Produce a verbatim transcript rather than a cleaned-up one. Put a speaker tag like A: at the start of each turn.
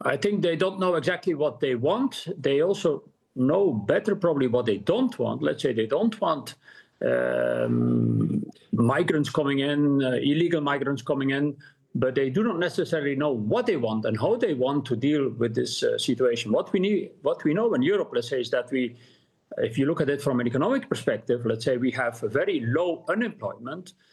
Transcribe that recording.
A: I think they don't know exactly what they want. They also know better probably what they don't want. Let's say they don't want um, migrants coming in, uh, illegal migrants coming in, but they do not necessarily know what they want and how they want to deal with this uh, situation. What we need, what we know in Europe, let's say, is that we, if you look at it from an economic perspective, let's say we have a very low unemployment,